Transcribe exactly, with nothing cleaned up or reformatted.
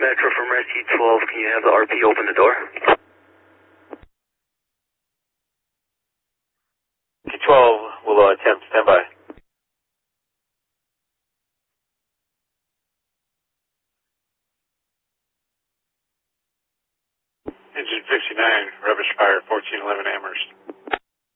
Metro from Rescue twelve, can you have the R P open the door? Rescue twelve will uh, attempt, stand by. Engine fifty-nine, rubbish fire, fourteen eleven Amherst.